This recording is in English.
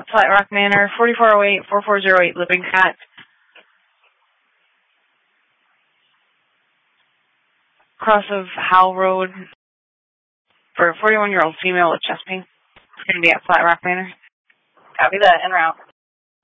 Flat Rock Manor, 4408-4408 Lippincott. Cross of Howell Road for a 41-year-old female with chest pain. It's going to be at Flat Rock Manor. Copy that, en route.